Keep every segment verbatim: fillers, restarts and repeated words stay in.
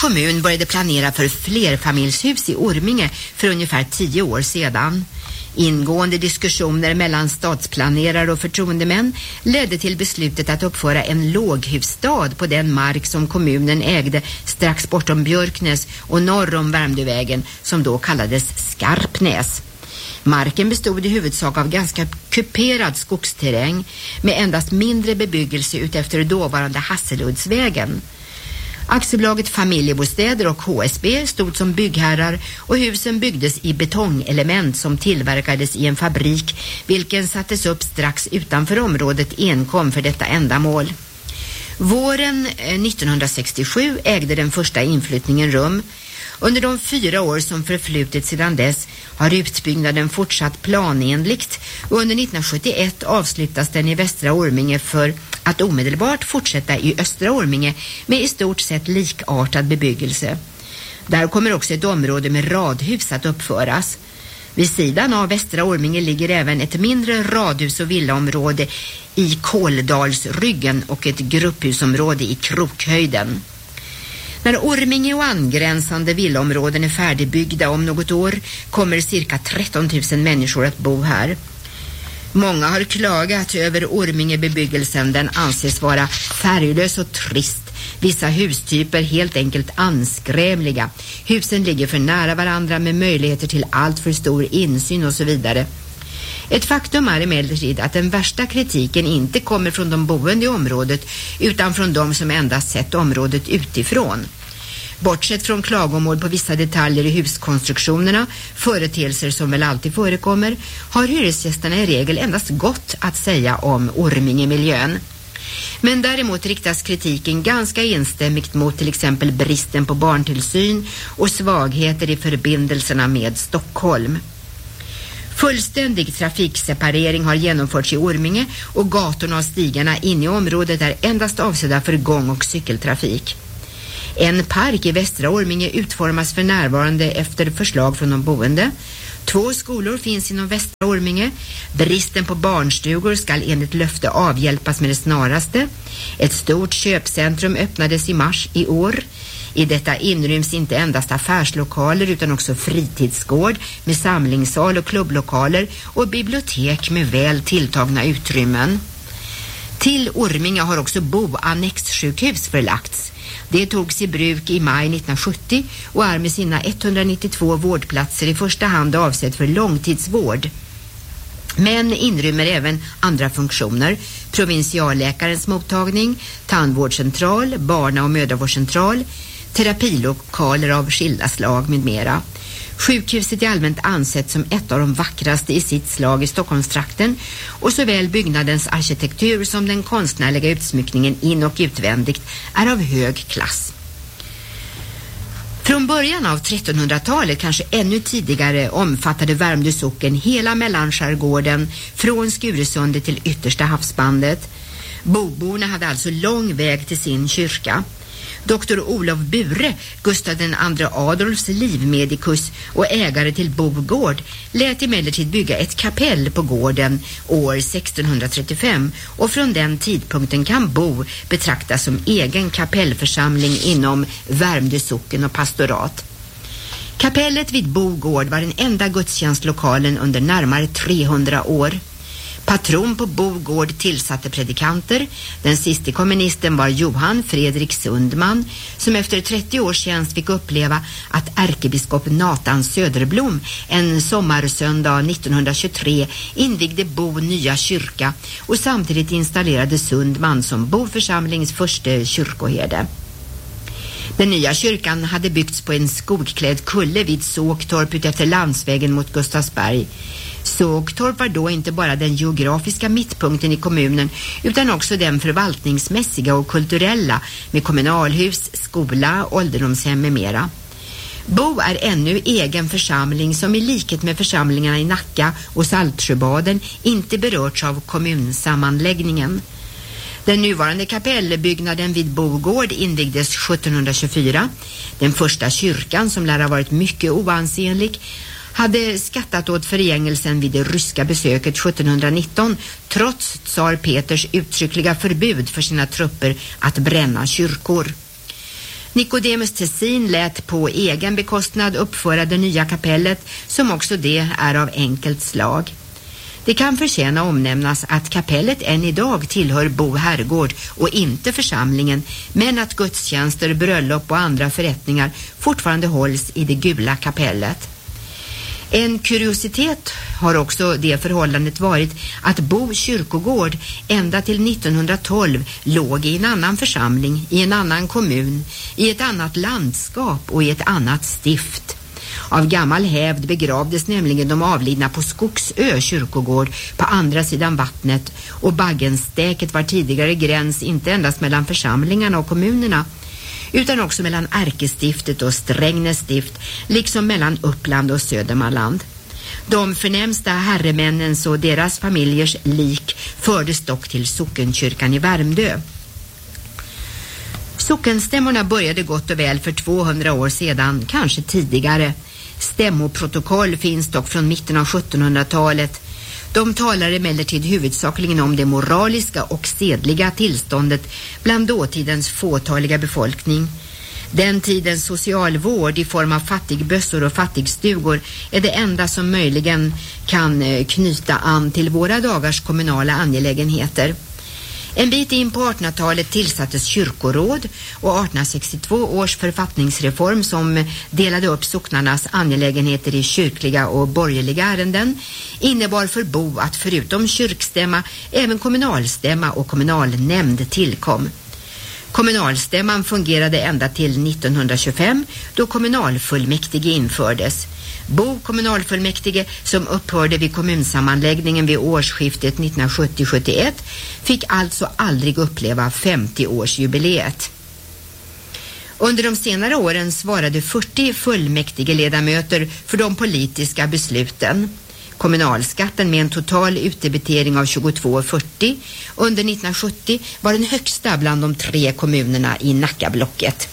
kommun började planera för flerfamiljshus i Orminge för ungefär tio år sedan. Ingående diskussioner mellan stadsplanerare och förtroendemän ledde till beslutet att uppföra en låghusstad på den mark som kommunen ägde strax bortom Björknäs och norr om Värmdövägen, som då kallades Skarpnäs. Marken bestod i huvudsak av ganska kuperad skogsterräng med endast mindre bebyggelse utefter dåvarande Hasseluddsvägen. Aktiebolaget Familjebostäder och H S B stod som byggherrar och husen byggdes i betongelement som tillverkades i en fabrik vilken sattes upp strax utanför området enkom för detta ändamål. Våren nittonhundrasextiosju ägde den första inflyttningen rum. Under de fyra år som förflutit sedan dess har utbyggnaden fortsatt planenligt och under nittonhundrasjuttioett avslutas den i Västra Orminge för att omedelbart fortsätta i Östra Orminge med i stort sett likartad bebyggelse. Där kommer också ett område med radhus att uppföras. Vid sidan av Västra Orminge ligger även ett mindre radhus- och villaområde i Kåldalsryggen och ett grupphusområde i Krokhöjden. När Orminge och angränsande villaområden är färdigbyggda om något år kommer cirka tretton tusen människor att bo här. Många har klagat över Orminge-bebyggelsen. Den anses vara färglös och trist. Vissa hustyper helt enkelt anskrämliga. Husen ligger för nära varandra med möjligheter till allt för stor insyn och så vidare. Ett faktum är emellertid att den värsta kritiken inte kommer från de boende i området utan från de som endast sett området utifrån. Bortsett från klagomål på vissa detaljer i huskonstruktionerna, företeelser som väl alltid förekommer, har hyresgästerna i regel endast gott att säga om Orminge-miljön. Men däremot riktas kritiken ganska enstämmigt mot till exempel bristen på barntillsyn och svagheter i förbindelserna med Stockholm. Fullständig trafikseparering har genomförts i Orminge och gatorna och stigarna inne i området är endast avsedda för gång- och cykeltrafik. En park i Västra Orminge utformas för närvarande efter förslag från de boende. Två skolor finns inom Västra Orminge. Bristen på barnstugor ska enligt löfte avhjälpas med det snaraste. Ett stort köpcentrum öppnades i mars i år. I detta inryms inte endast affärslokaler utan också fritidsgård med samlingssal och klubblokaler och bibliotek med väl tilltagna utrymmen. Till Orminge har också Bo-annexsjukhus förlagts. Det togs i bruk i maj nittonhundrasjuttio och är med sina etthundranittiotvå vårdplatser i första hand avsett för långtidsvård. Men inrymmer även andra funktioner: provinsialläkarens mottagning, tandvårdscentral, barna- och mödravårdscentral, terapilokaler av skilda slag med mera. Sjukhuset är allmänt ansett som ett av de vackraste i sitt slag i Stockholmstrakten och såväl byggnadens arkitektur som den konstnärliga utsmyckningen in- och utvändigt är av hög klass. Från början av trettonhundratalet, kanske ännu tidigare, omfattade Värmdö socken hela mellanskärgården från Skuresundet till yttersta havsbandet. Boborna hade alltså lång väg till sin kyrka. Doktor Olof Bure, Gustav den andre Adolfs livmedikus och ägare till Bogård, lät emellertid bygga ett kapell på gården år sextonhundratrettiofem och från den tidpunkten kan Bo betraktas som egen kapellförsamling inom Värmdö socken och pastorat. Kapellet vid Bogård var den enda gudstjänstlokalen under närmare trehundra år. Patron på Bogård tillsatte predikanter. Den sista kommunisten var Johan Fredrik Sundman, som efter trettio års tjänst fick uppleva att ärkebiskop Nathan Söderblom en sommarsöndag nittonhundratjugotre invigde Bo nya kyrka och samtidigt installerade Sundman som Boförsamlings första kyrkoherde. Den nya kyrkan hade byggts på en skogklädd kulle vid Sågtorp utefter landsvägen mot Gustavsberg. Sågtorp var då inte bara den geografiska mittpunkten i kommunen utan också den förvaltningsmässiga och kulturella med kommunalhus, skola, ålderdomshem med mera. Bo är ännu egen församling som i likhet med församlingarna i Nacka och Saltsjöbaden inte berörts av kommunsammanläggningen. Den nuvarande kapellbyggnaden vid Bogård invigdes sjuttonhundratjugofyra. Den första kyrkan, som lär ha varit mycket oansenlig, hade skattat åt förgängelsen vid det ryska besöket sjuttonhundranitton trots tsar Peters uttryckliga förbud för sina trupper att bränna kyrkor. Nicodemus Tessin lät på egen bekostnad uppföra det nya kapellet, som också det är av enkelt slag. Det kan förtjäna omnämnas att kapellet än idag tillhör Bo herrgård och inte församlingen, men att gudstjänster, bröllop och andra förrättningar fortfarande hålls i det gula kapellet. En kuriositet har också det förhållandet varit att Bo kyrkogård ända till nittonhundratolv låg i en annan församling, i en annan kommun, i ett annat landskap och i ett annat stift. Av gammal hävd begravdes nämligen de avlidna på Skogsö kyrkogård på andra sidan vattnet, och Baggenstäket var tidigare gräns inte endast mellan församlingarna och kommunerna, utan också mellan Ärkestiftet och Strängnäs stift, liksom mellan Uppland och Södermanland. De förnämsta herremännens och deras familjers lik fördes dock till sockenkyrkan i Värmdö. Sockenstämmorna började gott och väl för tvåhundra år sedan, kanske tidigare. Stämmoprotokoll finns dock från mitten av sjuttonhundratalet. De talar emellertid huvudsakligen om det moraliska och sedliga tillståndet bland dåtidens fåtaliga befolkning. Den tidens socialvård i form av fattigbössor och fattigstugor är det enda som möjligen kan knyta an till våra dagars kommunala angelägenheter. En bit in på artonhundratalet tillsattes kyrkoråd, och artonhundrasextiotvå års författningsreform som delade upp socknarnas angelägenheter i kyrkliga och borgerliga ärenden innebar för Bo att förutom kyrkstämma även kommunalstämma och kommunalnämnd tillkom. Kommunalstämman fungerade ända till nittonhundratjugofem då kommunalfullmäktige infördes. Bo kommunalfullmäktige, som upphörde vid kommunsammanläggningen vid årsskiftet nittonhundrasjuttio sjuttioett, fick alltså aldrig uppleva femtioårsjubileet. Under de senare åren svarade fyrtio fullmäktigeledamöter för de politiska besluten. Kommunalskatten med en total utdebitering av tjugotvå fyrtio under nittonhundrasjuttio var den högsta bland de tre kommunerna i Nackablocket.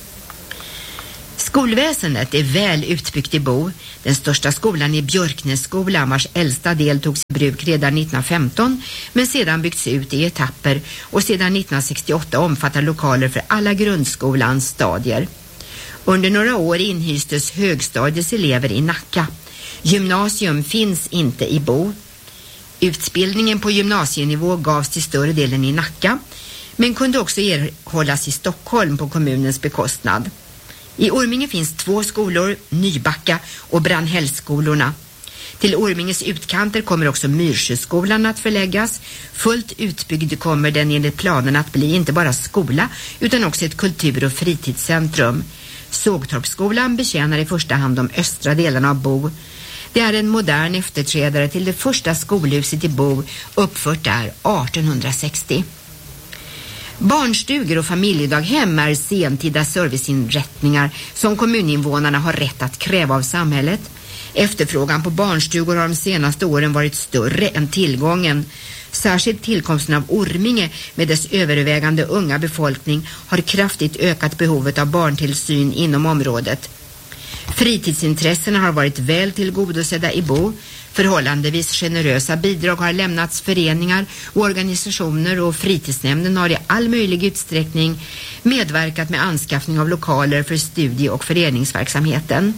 Skolväsendet är väl utbyggt i Bo. Den största skolan är Björknässkolan, vars äldsta del togs i bruk redan nittonhundrafemton, men sedan byggts ut i etapper och sedan nittonhundrasextioåtta omfattar lokaler för alla grundskolans stadier. Under några år inhystes högstadiets elever i Nacka. Gymnasium finns inte i Bo. Utbildningen på gymnasienivå gavs till större delen i Nacka, men kunde också erhållas i Stockholm på kommunens bekostnad. I Orminge finns två skolor, Nybacka och Brandhällsskolorna. Till Orminges utkanter kommer också Myrsjöskolan att förläggas. Fullt utbyggd kommer den enligt planen att bli inte bara skola utan också ett kultur- och fritidscentrum. Sågtorpsskolan betjänar i första hand de östra delarna av Bo. Det är en modern efterträdare till det första skolhuset i Bo, uppfört där artonhundrasextio. Barnstugor och familjedaghem är sentida serviceinrättningar som kommuninvånarna har rätt att kräva av samhället. Efterfrågan på barnstugor har de senaste åren varit större än tillgången. Särskilt tillkomsten av Orminge med dess övervägande unga befolkning har kraftigt ökat behovet av barntillsyn inom området. Fritidsintressena har varit väl tillgodosedda i Bo. Förhållandevis generösa bidrag har lämnats föreningar och organisationer, och fritidsnämnden har i all möjlig utsträckning medverkat med anskaffning av lokaler för studie- och föreningsverksamheten.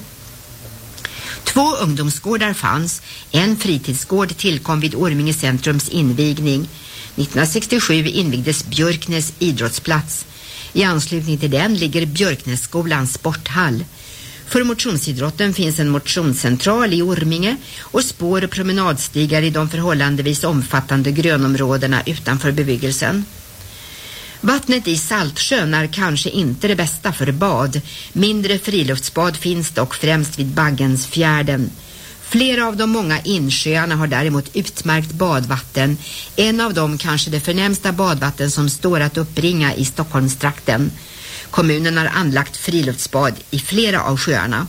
Två ungdomsgårdar fanns. En fritidsgård tillkom vid Orminge centrums invigning. nittonhundrasextiosju invigdes Björknäs idrottsplats. I anslutning till den ligger Björknässkolans sporthall. För motionsidrotten finns en motionscentral i Orminge och spår- och promenadstigar i de förhållandevis omfattande grönområdena utanför bebyggelsen. Vattnet i Saltsjön är kanske inte det bästa för bad. Mindre friluftsbad finns dock främst vid Baggensfjärden. Flera av de många insjöarna har däremot utmärkt badvatten. En av dem kanske det förnämsta badvatten som står att uppbringa i Stockholmstrakten. Kommunen har anlagt friluftsbad i flera av sjöarna.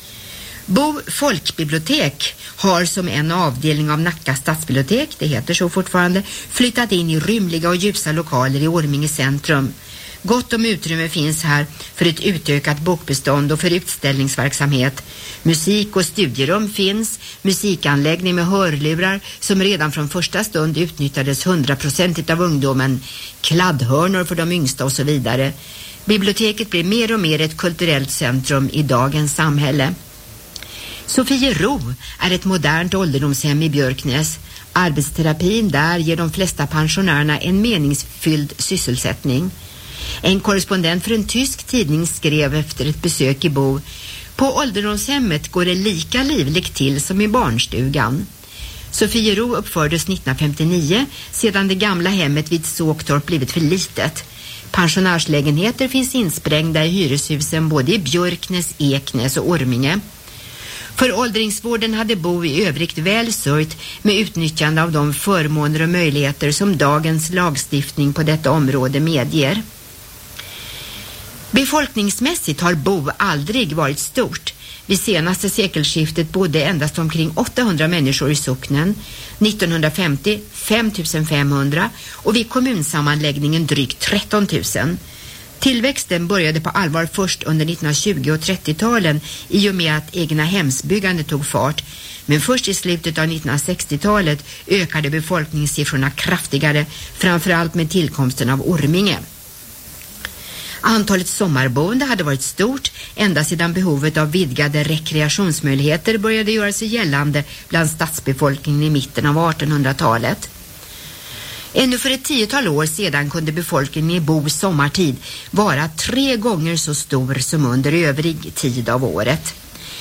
Bo folkbibliotek har som en avdelning av Nacka stadsbibliotek, det heter så fortfarande, flyttat in i rymliga och ljusa lokaler i Orminge centrum. Gott om utrymme finns här för ett utökat bokbestånd och för utställningsverksamhet. Musik- och studierum finns, musikanläggning med hörlurar som redan från första stund utnyttjades hundraprocentigt av ungdomen, kladdhörnor för de yngsta och så vidare. Biblioteket blir mer och mer ett kulturellt centrum i dagens samhälle. Sofiero är ett modernt ålderdomshem i Björknäs. Arbetsterapin där ger de flesta pensionärerna en meningsfylld sysselsättning. En korrespondent för en tysk tidning skrev efter ett besök i Bo: på ålderdomshemmet går det lika livligt till som i barnstugan. Sofiero uppfördes nittonhundrafemtionio sedan det gamla hemmet vid Såktorp blivit för litet. Pensionärslägenheter finns insprängda i hyreshusen både i Björknäs, Eknäs och Orminge. För åldringsvården hade Bo i övrigt väl sörjt med utnyttjande av de förmåner och möjligheter som dagens lagstiftning på detta område medger. Befolkningsmässigt har Bo aldrig varit stort. Vid senaste sekelskiftet bodde endast omkring åttahundra människor i socknen, nittonhundrafemtio fem tusen femhundra och vid kommunsammanläggningen drygt tretton tusen. Tillväxten började på allvar först under nittonhundratjugo- och trettio-talen i och med att egna hemsbyggande tog fart. Men först i slutet av nittonhundrasextiotalet ökade befolkningssiffrorna kraftigare, framförallt med tillkomsten av Orminge. Antalet sommarboende hade varit stort ända sedan behovet av vidgade rekreationsmöjligheter började göra sig gällande bland stadsbefolkningen i mitten av artonhundratalet. Ännu för ett tiotal år sedan kunde befolkningen i Bo sommartid vara tre gånger så stor som under övrig tid av året.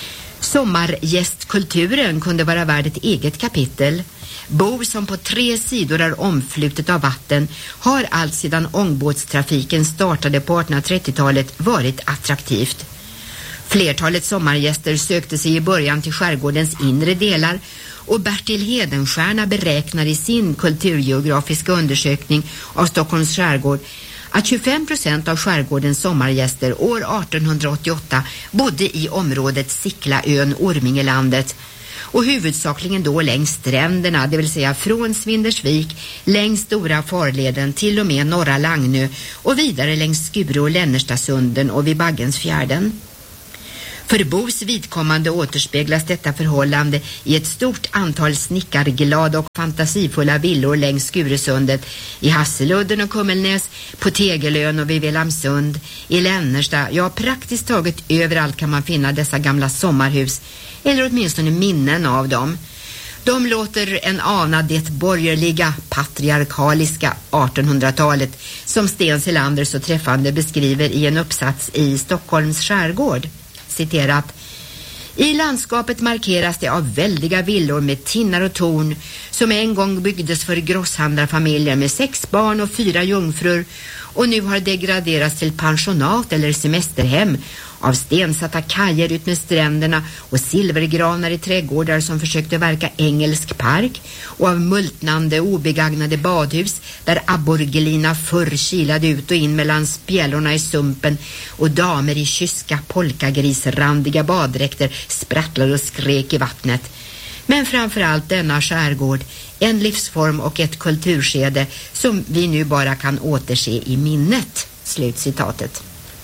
Sommargästkulturen kunde vara värd ett eget kapitel. Bo, som på tre sidor är omflutet av vatten, har allt sedan ångbåtstrafiken startade på artonhundratrettiotalet varit attraktivt. Flertalet sommargäster sökte sig i början till skärgårdens inre delar, och Bertil Hedenstierna beräknar i sin kulturgeografiska undersökning av Stockholms skärgård att tjugofem procent av skärgårdens sommargäster år artonhundraåttioåtta bodde i området Siklaön, Ormingelandet, och huvudsakligen då längs stränderna, det vill säga från Svindersvik längs Stora farleden till och med Norra Lagnö och vidare längs Skure och Lännerstasunden och vid Baggensfjärden. För Bos vidkommande återspeglas detta förhållande i ett stort antal snickarglada och fantasifulla villor längs Skuresundet, i Hasseludden och Kummelnäs, på Tegelön och vid Velamsund, i Lännersta, ja praktiskt taget överallt kan man finna dessa gamla sommarhus, eller åtminstone minnen av dem. De låter en ana det borgerliga, patriarkaliska artonhundratalet som Sten Selander så träffande beskriver i en uppsats i Stockholms skärgård. Citerat: i landskapet markeras det av väldiga villor med tinnar och torn som en gång byggdes för grosshandlarfamiljer med sex barn och fyra jungfrur och nu har degraderats till pensionat eller semesterhem, av stensatta kajer ut med stränderna och silvergranar i trädgårdar som försökte verka engelsk park, och av multnande obegagnade badhus där abborgelina förr kilade ut och in mellan spjällorna i sumpen och damer i kyska polkagrisrandiga baddräkter sprattlade och skrek i vattnet. Men framförallt denna skärgård, en livsform och ett kulturskede som vi nu bara kan återse i minnet. Slutcitatet.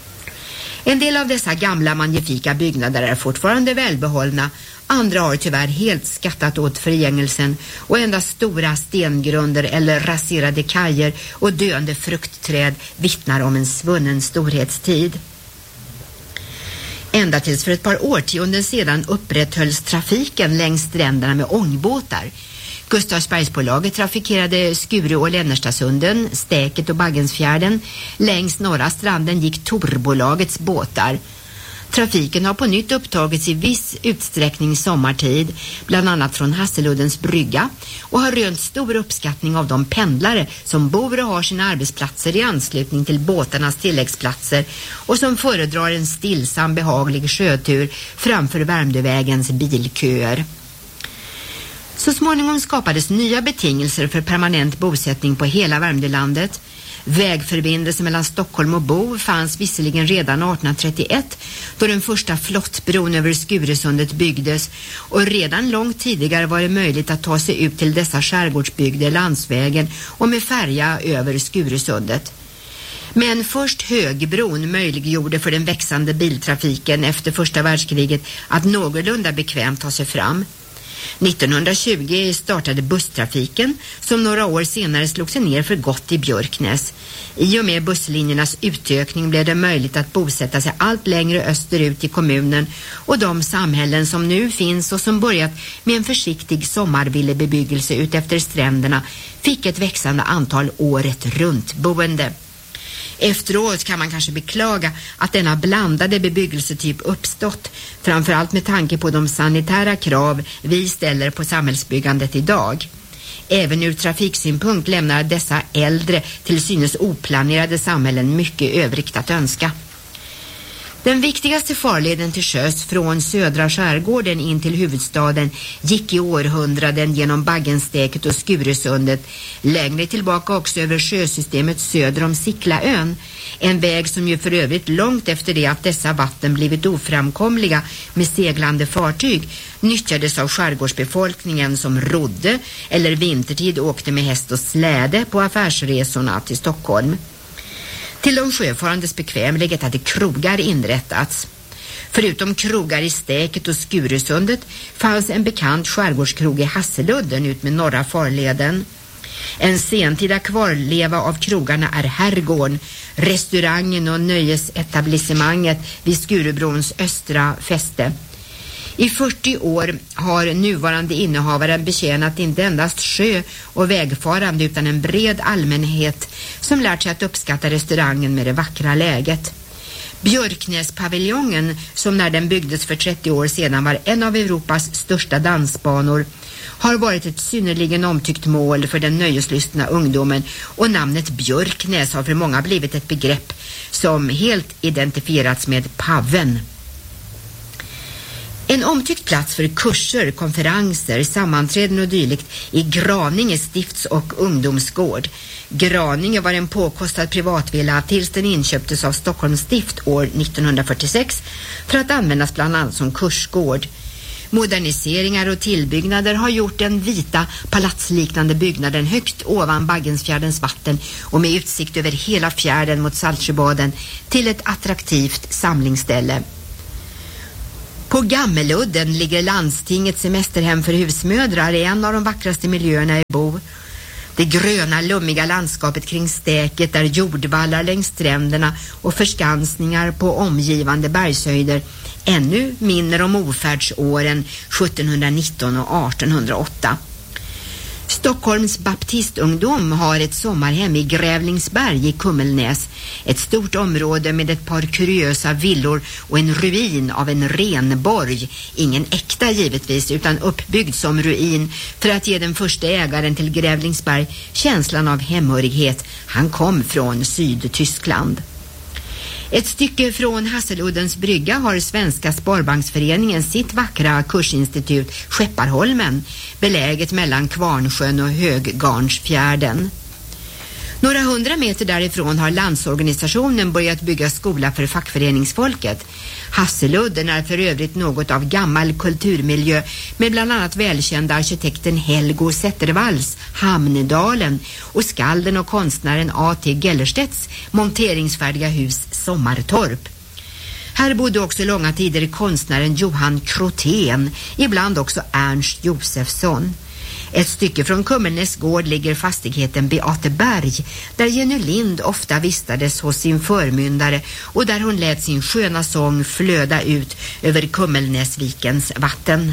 En del av dessa gamla magnifika byggnader är fortfarande välbehållna, andra har tyvärr helt skattat åt förgängelsen och endast stora stengrunder eller raserade kajer och döende fruktträd vittnar om en svunnen storhetstid. Ända tills för ett par årtionden sedan upprätthölls trafiken längs stränderna med ångbåtar. Gustavsbergsbolaget trafikerade Skure och Lännerstasunden, Stäket och Baggensfjärden. Längs norra stranden gick Torbolagets båtar. Trafiken har på nytt upptagits i viss utsträckning sommartid, bland annat från Hasseluddens brygga, och har rönt stor uppskattning av de pendlare som bor och har sina arbetsplatser i anslutning till båtarnas tilläggsplatser och som föredrar en stillsam behaglig sjötur framför Värmdövägens bilköer. Så småningom skapades nya betingelser för permanent bosättning på hela Värmdölandet. Vägförbindelse mellan Stockholm och Bo fanns visserligen redan artonhundratrettioett då den första flottbron över Skuresundet byggdes, och redan långt tidigare var det möjligt att ta sig ut till dessa skärgårdsbygder landsvägen och med färja över Skuresundet. Men först högbron möjliggjorde för den växande biltrafiken efter första världskriget att någorlunda bekvämt ta sig fram. nittonhundratjugo startade busstrafiken som några år senare slog sig ner för gott i Björknäs. I och med busslinjernas utökning blev det möjligt att bosätta sig allt längre österut i kommunen, och de samhällen som nu finns och som börjat med en försiktig sommarvillebebyggelse ut efter stränderna fick ett växande antal året runt boende. Efteråt kan man kanske beklaga att denna blandade bebyggelsetyp uppstått, framförallt med tanke på de sanitära krav vi ställer på samhällsbyggandet idag. Även ur trafiksynpunkt lämnar dessa äldre till synes oplanerade samhällen mycket övrigt att önska. Den viktigaste farleden till sjöss från södra skärgården in till huvudstaden gick i århundraden genom Baggensteket och Skuresundet, längre tillbaka också över sjösystemet söder om Siklaön, en väg som ju för övrigt långt efter det att dessa vatten blivit oframkomliga med seglande fartyg nyttjades av skärgårdsbefolkningen som rodde eller vintertid åkte med häst och släde på affärsresorna till Stockholm. Till de sjöfarandes bekvämlighet hade krogar inrättats. Förutom krogar i Stäket och Skuresundet fanns en bekant skärgårdskrog i Hasseludden ut med norra farleden. En sentida kvarleva av krogarna är Herrgården, restaurangen och nöjesetablissemanget vid Skurebrons östra fäste. I fyrtio år har nuvarande innehavaren betjänat inte endast sjö- och vägfarande utan en bred allmänhet som lärt sig att uppskatta restaurangen med det vackra läget. Björknäspaviljongen, som när den byggdes för trettio år sedan var en av Europas största dansbanor, har varit ett synnerligen omtyckt mål för den nöjeslystna ungdomen, och namnet Björknäs har för många blivit ett begrepp som helt identifierats med paven. En omtyckt plats för kurser, konferenser, sammanträden och dylikt i Graninge stifts- och ungdomsgård. Graninge var en påkostad privatvilla tills den inköptes av Stockholms stift år nittonhundrafyrtiosex för att användas bland annat som kursgård. Moderniseringar och tillbyggnader har gjort den vita palatsliknande byggnaden högt ovan Baggensfjärdens vatten och med utsikt över hela fjärden mot Saltsjöbaden till ett attraktivt samlingsställe. På Gammeludden ligger landstingets semesterhem för husmödrar i en av de vackraste miljöerna i Bo. Det gröna lummiga landskapet kring Stäket där jordvallar längs stränderna och förskansningar på omgivande bergshöjder ännu minner om ofärdsåren sjuttonhundranitton och artonhundraåtta. Stockholms baptistungdom har ett sommarhem i Grävlingsberg i Kummelnäs, ett stort område med ett par kuriösa villor och en ruin av en renborg, ingen äkta givetvis utan uppbyggd som ruin för att ge den första ägaren till Grävlingsberg känslan av hemhörighet. Han kom från Sydtyskland. Ett stycke från Hasseluddens brygga har Svenska Sparbanksföreningen sitt vackra kursinstitut Skepparholmen, beläget mellan Kvarnsjön och Höggarnsfjärden. Några hundra meter därifrån har Landsorganisationen börjat bygga skola för fackföreningsfolket. Hasseludden är för övrigt något av gammal kulturmiljö med bland annat välkända arkitekten Helgo Zettervalls Hamnedalen och skalden och konstnären A T Gellerstedts monteringsfärdiga hus Sommartorp. Här bodde också långa tider konstnären Johan Krotén, ibland också Ernst Josefsson. Ett stycke från Kummelnäs gård ligger fastigheten Beateberg, där Jenny Lind ofta vistades hos sin förmyndare och där hon lät sin sköna sång flöda ut över Kummelnäsvikens vatten.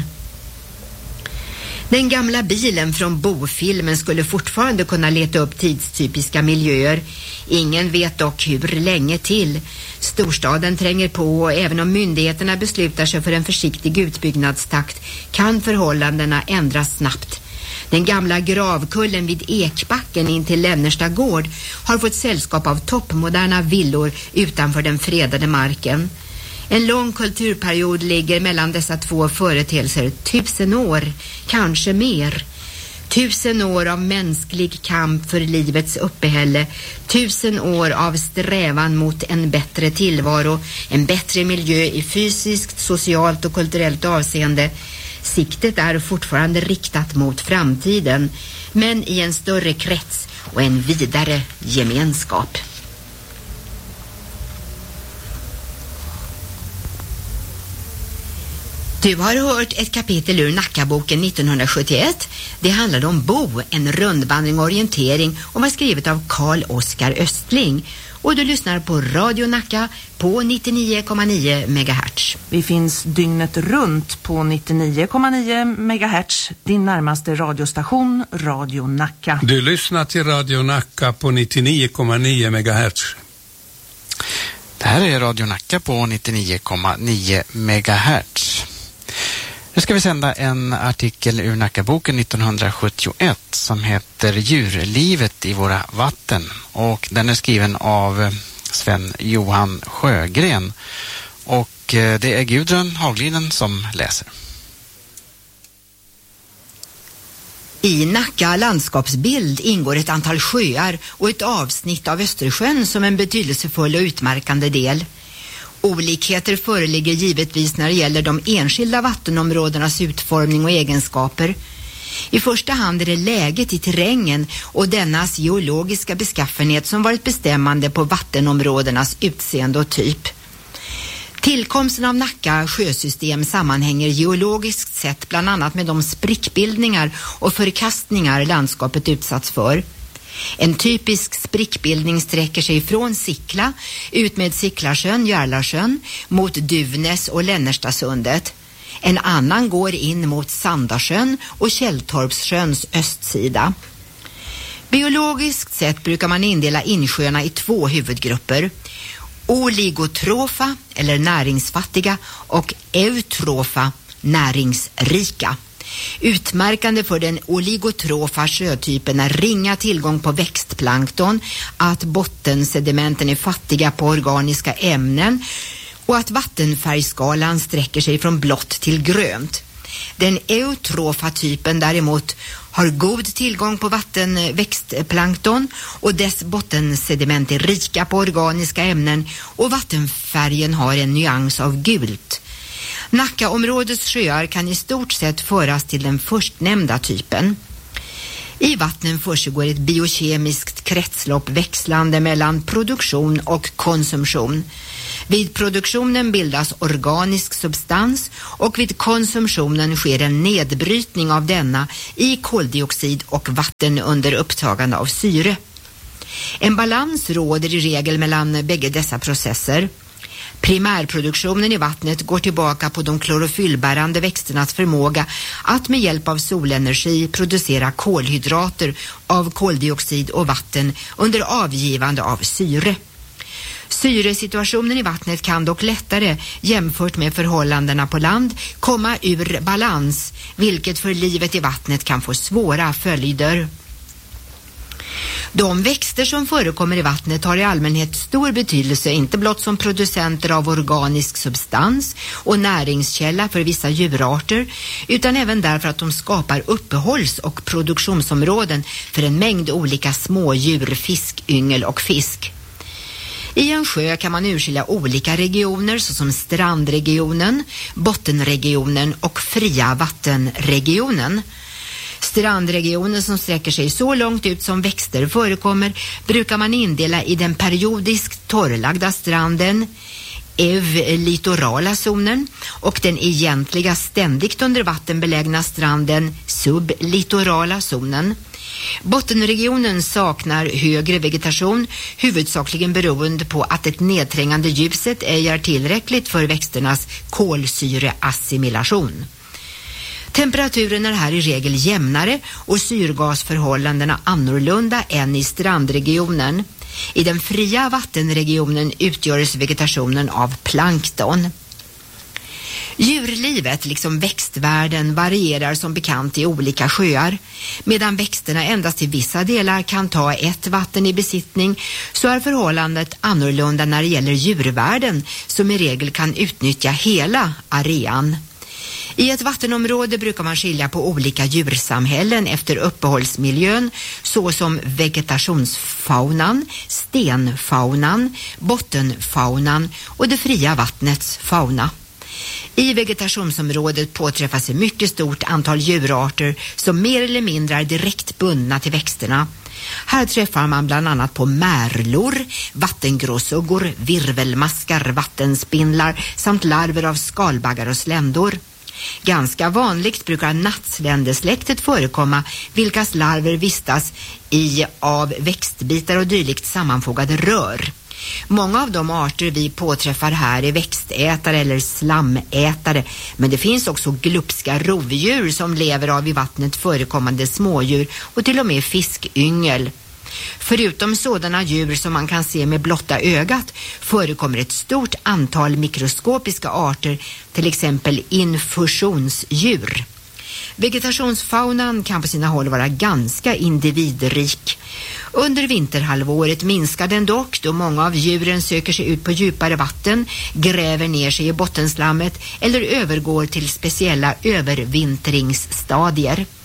Den gamla bilen från Bo-filmen skulle fortfarande kunna leta upp tidstypiska miljöer. Ingen vet dock hur länge till. Storstaden tränger på och även om myndigheterna beslutar sig för en försiktig utbyggnadstakt kan förhållandena ändras snabbt. Den gamla gravkullen vid Ekbacken in till Lännersta gård har fått sällskap av toppmoderna villor utanför den fredade marken. En lång kulturperiod ligger mellan dessa två företeelser, tusen år, kanske mer. Tusen år av mänsklig kamp för livets uppehälle, tusen år av strävan mot en bättre tillvaro, en bättre miljö i fysiskt, socialt och kulturellt avseende. Siktet är fortfarande riktat mot framtiden, men i en större krets och en vidare gemenskap. Du har hört ett kapitel ur Nackaboken nittonhundrasjuttioett. Det handlade om Bo, en rundvandring och orientering, och var skrivet av Carl Oskar Östling. Och du lyssnar på Radio Nacka på nittionio komma nio megahertz. Vi finns dygnet runt på nittionio komma nio megahertz, din närmaste radiostation, Radio Nacka. Du lyssnar till Radio Nacka på nittionio komma nio megahertz. Det här är Radio Nacka på nittionio komma nio megahertz. Nu ska vi sända en artikel ur Nackaboken nittonhundrasjuttioett som heter Djurlivet i våra vatten. Och den är skriven av Sven Johan Sjögren. Och det är Gudrun Haglinen som läser. I Nacka landskapsbild ingår ett antal sjöar och ett avsnitt av Östersjön som en betydelsefull och utmärkande del. Olikheter föreligger givetvis när det gäller de enskilda vattenområdenas utformning och egenskaper. I första hand är det läget i terrängen och dennas geologiska beskaffenhet som varit bestämmande på vattenområdenas utseende och typ. Tillkomsten av Nacka sjösystem sammanhänger geologiskt sett bland annat med de sprickbildningar och förkastningar landskapet utsatts för. En typisk sprickbildning sträcker sig från Sickla ut med Sicklasjön, Järlasjön mot Duvnäs och Lännerstasundet. En annan går in mot Sandasjön och Källtorpssjöns östsida. Biologiskt sett brukar man indela insjöarna i två huvudgrupper. Oligotrofa eller näringsfattiga och eutrofa, näringsrika. Utmärkande för den oligotrofa sjötypen är ringa tillgång på växtplankton, att bottensedimenten är fattiga på organiska ämnen och att vattenfärgskalan sträcker sig från blått till grönt. Den eutrofa typen däremot har god tillgång på vattenväxtplankton och dess bottensediment är rika på organiska ämnen och vattenfärgen har en nyans av gult. Nackaområdets sjöar kan i stort sett föras till den förstnämnda typen. I vattnen försiggår ett biokemiskt kretslopp växlande mellan produktion och konsumtion. Vid produktionen bildas organisk substans och vid konsumtionen sker en nedbrytning av denna i koldioxid och vatten under upptagande av syre. En balans råder i regel mellan bägge dessa processer. Primärproduktionen i vattnet går tillbaka på de klorofyllbärande växternas förmåga att med hjälp av solenergi producera kolhydrater av koldioxid och vatten under avgivande av syre. Syresituationen i vattnet kan dock lättare, jämfört med förhållandena på land, komma ur balans, vilket för livet i vattnet kan få svåra följder. De växter som förekommer i vattnet har i allmänhet stor betydelse inte blott som producenter av organisk substans och näringskälla för vissa djurarter, utan även därför att de skapar uppehålls- och produktionsområden för en mängd olika smådjur, fisk, yngel och fisk. I en sjö kan man urskilja olika regioner såsom strandregionen, bottenregionen och fria vattenregionen. Strandregionen, som sträcker sig så långt ut som växter förekommer, brukar man indela i den periodiskt torrlagda stranden, euvlitorala zonen, och den egentliga ständigt under vatten belägna stranden, sublitorala zonen. Bottenregionen saknar högre vegetation, huvudsakligen beroende på att det nedträngande ljuset ej är tillräckligt för växternas kolsyreassimilation. Temperaturen är här i regel jämnare och syrgasförhållandena annorlunda än i strandregionen. I den fria vattenregionen utgörs vegetationen av plankton. Djurlivet liksom växtvärlden varierar som bekant i olika sjöar. Medan växterna endast i vissa delar kan ta ett vatten i besittning, så är förhållandet annorlunda när det gäller djurvärlden, som i regel kan utnyttja hela arean. I ett vattenområde brukar man skilja på olika djursamhällen efter uppehållsmiljön, såsom vegetationsfaunan, stenfaunan, bottenfaunan och det fria vattnets fauna. I vegetationsområdet påträffas ett mycket stort antal djurarter som mer eller mindre är direkt bundna till växterna. Här träffar man bland annat på märlor, vattengråsuggor, virvelmaskar, vattenspindlar samt larver av skalbaggar och sländor. Ganska vanligt brukar nattsländersläktet förekomma, vilkas larver vistas i av växtbitar och dylikt sammanfogade rör. Många av de arter vi påträffar här är växtätare eller slamätare, men det finns också glupska rovdjur som lever av i vattnet förekommande smådjur och till och med fiskyngel. Förutom sådana djur som man kan se med blotta ögat förekommer ett stort antal mikroskopiska arter, till exempel infusionsdjur. Vegetationsfaunan kan på sina håll vara ganska individrik. Under vinterhalvåret minskar den dock då många av djuren söker sig ut på djupare vatten, gräver ner sig i bottenslammet eller övergår till speciella övervintringsstadier.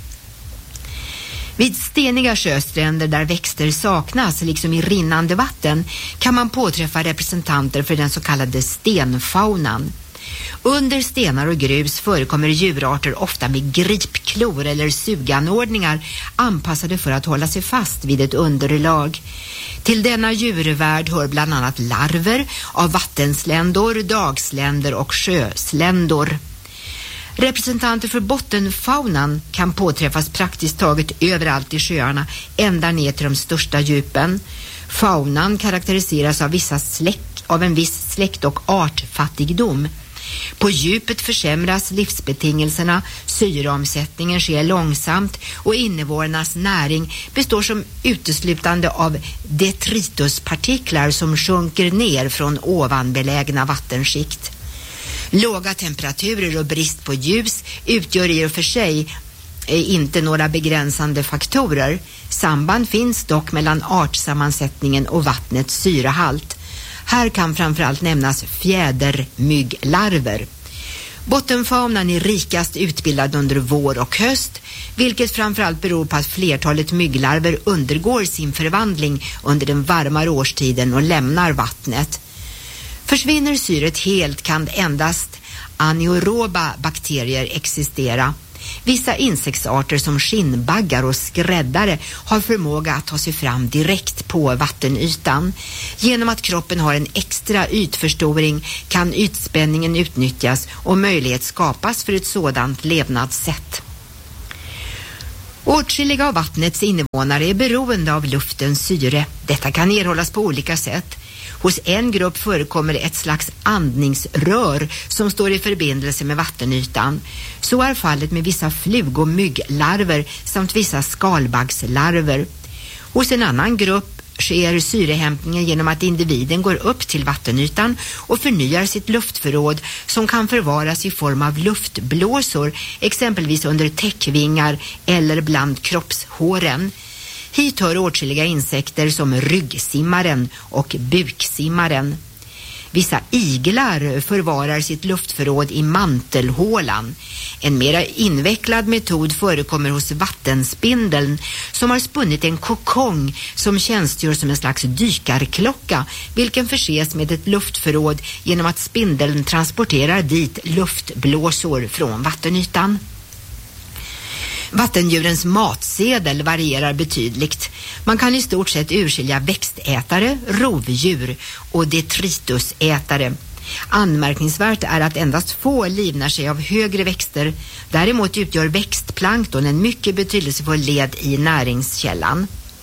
Vid steniga sjöstränder där växter saknas, liksom i rinnande vatten, kan man påträffa representanter för den så kallade stenfaunan. Under stenar och grus förekommer djurarter ofta med gripklor eller suganordningar anpassade för att hålla sig fast vid ett underlag. Till denna djurvärld hör bland annat larver av vattensländor, dagsländor och sjösländor. Representanter för bottenfaunan kan påträffas praktiskt taget överallt i sjöarna, ända ner till de största djupen. Faunan karaktäriseras av, vissa släkt, av en viss släkt- och artfattigdom. På djupet försämras livsbetingelserna, syreomsättningen sker långsamt och invånarnas näring består som uteslutande av detrituspartiklar som sjunker ner från ovanbelägna vattenskikt. Låga temperaturer och brist på ljus utgör i och för sig inte några begränsande faktorer. Samband finns dock mellan artsammansättningen och vattnets syrehalt. Här kan framförallt nämnas fjädermygglarver. Bottenfaunan är rikast utbildad under vår och höst, vilket framförallt beror på att flertalet mygglarver undergår sin förvandling under den varmare årstiden och lämnar vattnet. Försvinner syret helt kan endast anaeroba bakterier existera. Vissa insektsarter som skinnbaggar och skräddare har förmåga att ta sig fram direkt på vattenytan. Genom att kroppen har en extra ytförstoring kan ytspänningen utnyttjas och möjlighet skapas för ett sådant levnadssätt. Åtskilliga av vattnets invånare är beroende av luftens syre. Detta kan erhållas på olika sätt. Hos en grupp förekommer ett slags andningsrör som står i förbindelse med vattenytan. Så är fallet med vissa flug- och mygglarver samt vissa skalbaggslarver. Hos en annan grupp sker syrehämtningen genom att individen går upp till vattenytan och förnyar sitt luftförråd som kan förvaras i form av luftblåsor, exempelvis under täckvingar eller bland kroppshåren. Hit hör åtskilliga insekter som ryggsimmaren och buksimmaren. Vissa iglar förvarar sitt luftförråd i mantelhålan. En mera invecklad metod förekommer hos vattenspindeln som har spunnit en kokong som tjänstgör som en slags dykarklocka, vilken förses med ett luftförråd genom att spindeln transporterar dit luftblåsor från vattenytan. Vattendjurens matsedel varierar betydligt. Man kan i stort sett urskilja växtätare, rovdjur och detritusätare. Anmärkningsvärt är att endast få livnär sig av högre växter. Däremot utgör växtplankton en mycket betydelsefull led i näringskällan.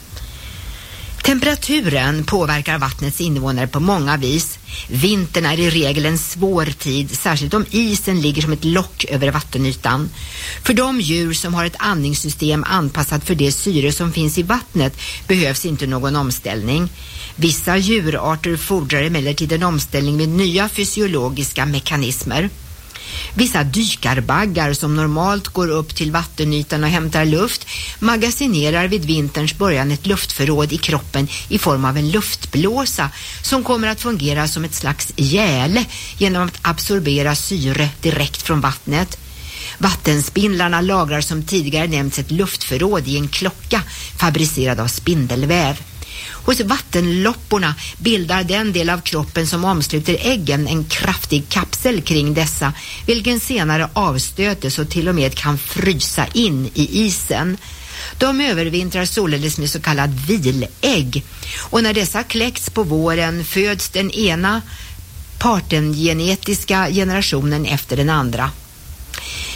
Temperaturen påverkar vattnets invånare på många vis. Vintern är i regel en svår tid, särskilt om isen ligger som ett lock över vattenytan. För de djur som har ett andningssystem anpassat för det syre som finns i vattnet behövs inte någon omställning. Vissa djurarter fordrar emellertid en omställning med nya fysiologiska mekanismer. Vissa dykarbaggar som normalt går upp till vattenytan och hämtar luft magasinerar vid vinterns början ett luftförråd i kroppen i form av en luftblåsa som kommer att fungera som ett slags gäle genom att absorbera syre direkt från vattnet. Vattenspindlarna lagrar som tidigare nämnts ett luftförråd i en klocka fabricerad av spindelväv. Hos vattenlopporna bildar den del av kroppen som omsluter äggen en kraftig kapsel kring dessa, vilken senare avstötes och till och med kan frysa in i isen. De övervintrar således med så kallad vilägg, och när dessa kläcks på våren föds den ena partengenetiska generationen efter den andra.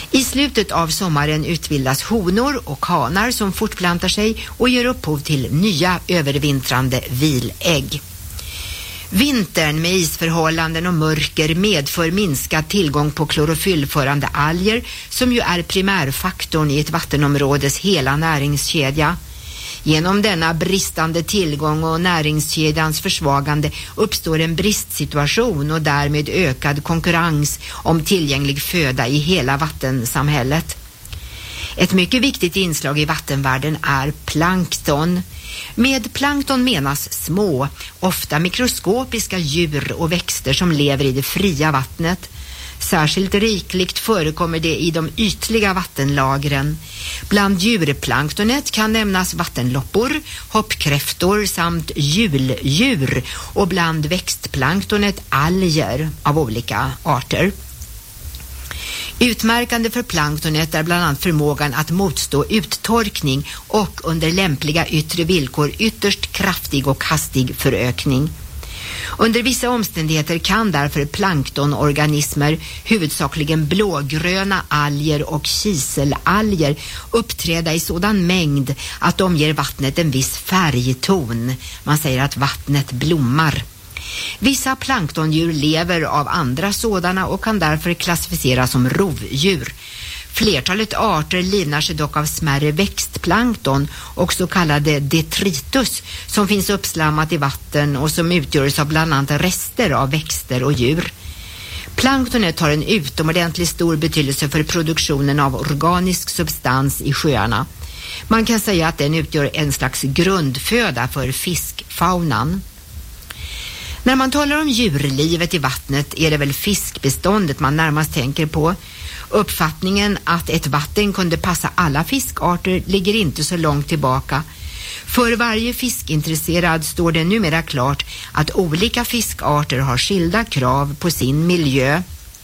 I slutet av sommaren utbildas honor och hanar som fortplantar sig och ger upphov till nya övervintrande vilägg. Vintern med isförhållanden och mörker medför minskad tillgång på klorofyllförande alger som ju är primärfaktorn i ett vattenområdes hela näringskedja. Genom denna bristande tillgång och näringskedjans försvagande uppstår en bristsituation och därmed ökad konkurrens om tillgänglig föda i hela vattensamhället. Ett mycket viktigt inslag i vattenvärlden är plankton. Med plankton menas små, ofta mikroskopiska djur och växter som lever i det fria vattnet. Särskilt rikligt förekommer det i de ytliga vattenlagren. Bland djurplanktonet kan nämnas vattenloppor, hoppkräftor samt juldjur och bland växtplanktonet alger av olika arter. Utmärkande för planktonet är bland annat förmågan att motstå uttorkning och under lämpliga yttre villkor ytterst kraftig och hastig förökning. Under vissa omständigheter kan därför planktonorganismer, huvudsakligen blågröna alger och kiselalger, uppträda i sådan mängd att de ger vattnet en viss färgton. Man säger att vattnet blommar. Vissa planktondjur lever av andra sådana och kan därför klassificeras som rovdjur. Flertalet arter livnar sig dock av smärre växtplankton och så kallade detritus som finns uppslammat i vatten och som utgörs av bland annat rester av växter och djur. Planktonet har en utomordentligt stor betydelse för produktionen av organisk substans i sjöarna. Man kan säga att den utgör en slags grundföda för fiskfaunan. När man talar om djurlivet i vattnet är det väl fiskbeståndet man närmast tänker på. Uppfattningen att ett vatten kunde passa alla fiskarter ligger inte så långt tillbaka. För varje fiskintresserad står det numera klart att olika fiskarter har skilda krav på sin miljö.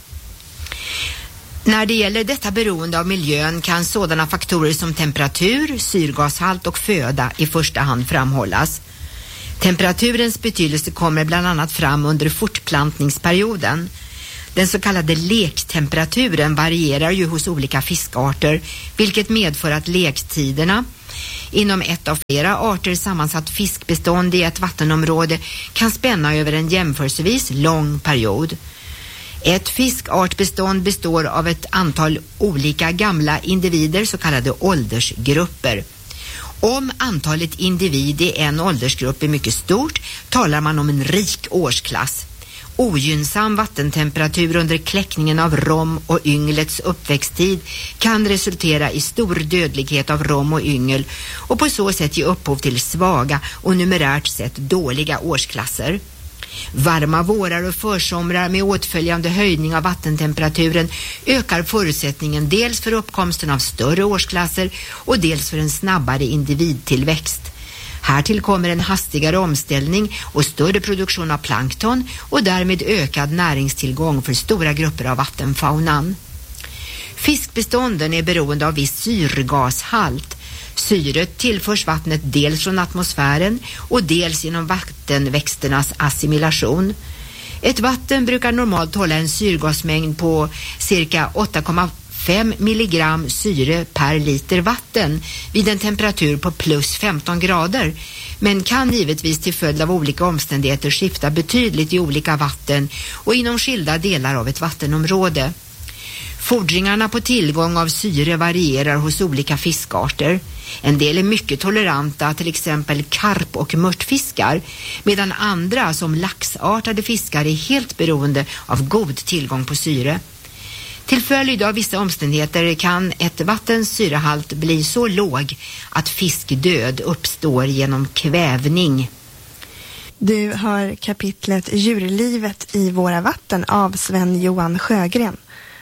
När det gäller detta beroende av miljön kan sådana faktorer som temperatur, syrgashalt och föda i första hand framhållas. Temperaturens betydelse kommer bland annat fram under fortplantningsperioden. Den så kallade lektemperaturen varierar ju hos olika fiskarter, vilket medför att lektiderna inom ett av flera arter sammansatt fiskbestånd i ett vattenområde kan spänna över en jämförelsevis lång period. Ett fiskartbestånd består av ett antal olika gamla individer, så kallade åldersgrupper. Om antalet individ i en åldersgrupp är mycket stort talar man om en rik årsklass. Ogynnsam vattentemperatur under kläckningen av rom och ynglets uppväxttid kan resultera i stor dödlighet av rom och yngel och på så sätt ge upphov till svaga och numerärt sett dåliga årsklasser. Varma vårar och försomrar med åtföljande höjning av vattentemperaturen ökar förutsättningen dels för uppkomsten av större årsklasser och dels för en snabbare individtillväxt. Härtill kommer en hastigare omställning och större produktion av plankton och därmed ökad näringstillgång för stora grupper av vattenfaunan. Fiskbestånden är beroende av viss syrgashalt. Syret tillförs vattnet dels från atmosfären och dels genom vattenväxternas assimilation. Ett vatten brukar normalt hålla en syrgasmängd på cirka åtta komma fem milligram syre per liter vatten vid en temperatur på plus femton grader, men kan givetvis till följd av olika omständigheter skifta betydligt i olika vatten och inom skilda delar av ett vattenområde. Fordringarna på tillgång av syre varierar hos olika fiskarter. En del är mycket toleranta, till exempel karp- och mörtfiskar, medan andra som laxartade fiskar är helt beroende av god tillgång på syre. Till följd av vissa omständigheter kan ett vattens syrehalt bli så låg att fiskdöd uppstår genom kvävning. Du har kapitlet Djurlivet i våra vatten av Sven-Johan Sjögren.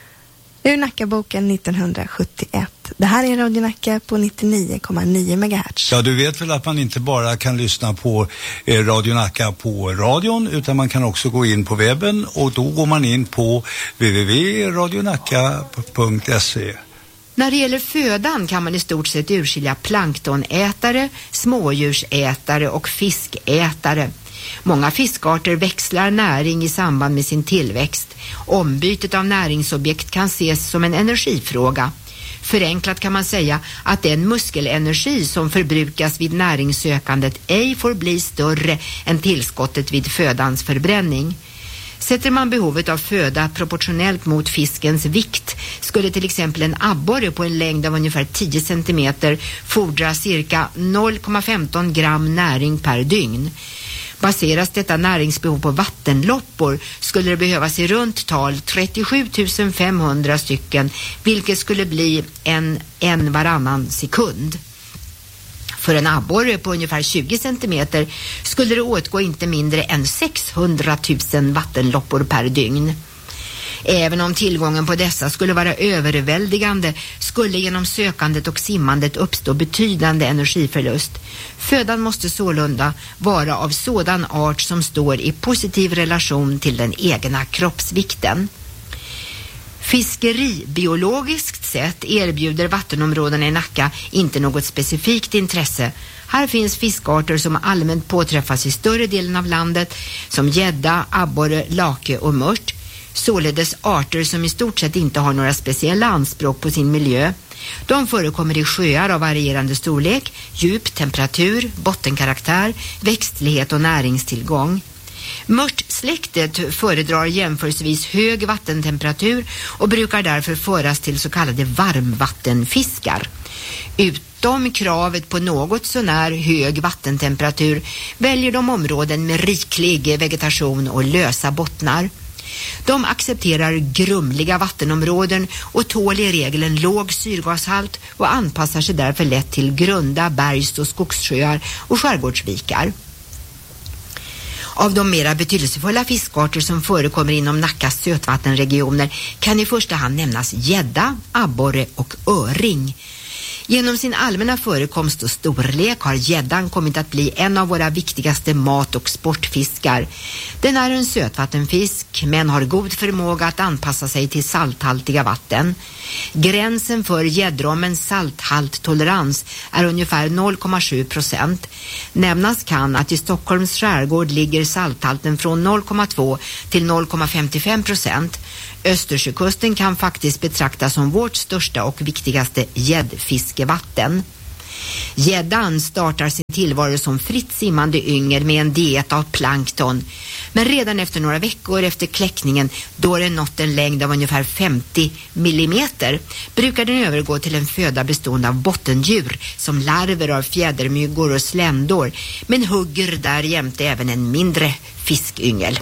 Ur Nackaboken nittonhundrasjuttioett. Det här är Radio Nacka på nittionio komma nio megahertz. Ja, du vet väl att man inte bara kan lyssna på eh, Radio Nacka på radion, utan man kan också gå in på webben, och då går man in på w w w punkt radionacka punkt se. När det gäller födan kan man i stort sett urskilja planktonätare, smådjursätare och fiskätare. Många fiskarter växlar näring i samband med sin tillväxt. Ombytet av näringsobjekt kan ses som en energifråga. Förenklat kan man säga att den muskelenergi som förbrukas vid näringssökandet ej får bli större än tillskottet vid födans förbränning. Sätter man behovet av föda proportionellt mot fiskens vikt skulle till exempel en abborre på en längd av ungefär tio centimeter fordra cirka noll komma femton gram näring per dygn. Baseras detta näringsbehov på vattenloppor skulle det behövas i runt tal trettiosju tusen femhundra stycken, vilket skulle bli en, en varannan sekund. För en abborre på ungefär tjugo centimeter skulle det åtgå inte mindre än sexhundratusen vattenloppor per dygn. Även om tillgången på dessa skulle vara överväldigande skulle genom sökandet och simmandet uppstå betydande energiförlust. Födan måste sålunda vara av sådan art som står i positiv relation till den egna kroppsvikten. Fiskeribiologiskt sett erbjuder vattenområdena i Nacka inte något specifikt intresse. Här finns fiskarter som allmänt påträffas i större delen av landet som gädda, abborre, lake och mört. Således arter som i stort sett inte har några speciella anspråk på sin miljö. De förekommer i sjöar av varierande storlek, djup, temperatur, bottenkaraktär, växtlighet och näringstillgång. Mörtsläktet föredrar jämförelsevis hög vattentemperatur och brukar därför föras till så kallade varmvattenfiskar. Utom kravet på något sånär hög vattentemperatur väljer de områden med riklig vegetation och lösa bottnar. De accepterar grumliga vattenområden och tål i regel en låg syrgashalt och anpassar sig därför lätt till grunda bergs- och skogssjöar och skärgårdsvikar. Av de mera betydelsefulla fiskarter som förekommer inom Nackas sötvattenregioner kan i första hand nämnas gädda, abborre och öring. Genom sin allmänna förekomst och storlek har gäddan kommit att bli en av våra viktigaste mat- och sportfiskar. Den är en sötvattenfisk men har god förmåga att anpassa sig till salthaltiga vatten. Gränsen för gäddrommens salthalttolerans är ungefär noll komma sju procent. Nämnas kan att i Stockholms skärgård ligger salthalten från noll komma två till noll komma femtiofem procent. Östersjökusten kan faktiskt betraktas som vårt största och viktigaste gäddfiskevatten. Gäddan startar sin tillvaro som fritt simmande yngel med en diet av plankton. Men redan efter några veckor efter kläckningen, då den nått en längd av ungefär femtio millimeter, brukar den övergå till en föda bestående av bottendjur som larver av fjädermyggor och sländor, men hugger därjämte även en mindre fiskyngel.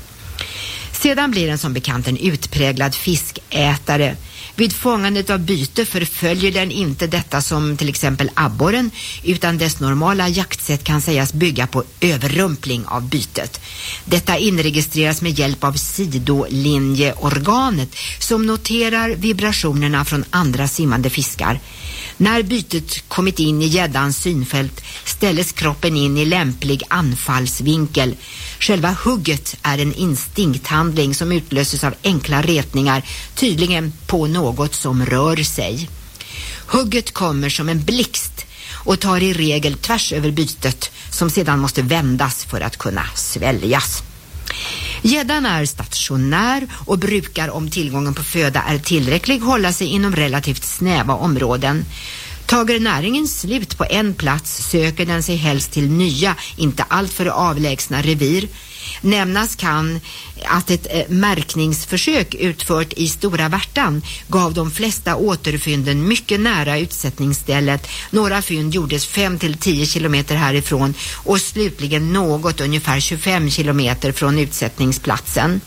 Sedan blir den som bekant en utpräglad fiskätare. Vid fångandet av byte förföljer den inte detta som till exempel abborren, utan dess normala jaktsätt kan sägas bygga på överrumpling av bytet. Detta inregistreras med hjälp av sidolinjeorganet som noterar vibrationerna från andra simmande fiskar. När bytet kommit in i gäddans synfält ställs kroppen in i lämplig anfallsvinkel. Själva hugget är en instinkthandling som utlöses av enkla retningar, tydligen på något som rör sig. Hugget kommer som en blixt och tar i regel tvärs över bytet som sedan måste vändas för att kunna sväljas. Gäddan är stationär och brukar, om tillgången på föda är tillräcklig, hålla sig inom relativt snäva områden. Tager näringen slut på en plats söker den sig helst till nya, inte alltför avlägsna revir. Nämnas kan att ett eh, märkningsförsök utfört i Stora Värtan gav de flesta återfynden mycket nära utsättningsstället. Några fynd gjordes fem till tio kilometer härifrån och slutligen något ungefär tjugofem kilometer från utsättningsplatsen.